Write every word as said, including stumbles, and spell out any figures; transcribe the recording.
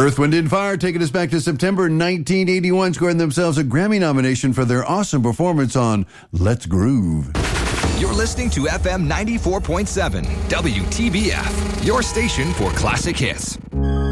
Earth, Wind and Fire taking us back to September nineteen eighty-one, scoring themselves a Grammy nomination for their awesome performance on Let's Groove. You're listening to F M ninety-four point seven, W T B F, your station for classic hits.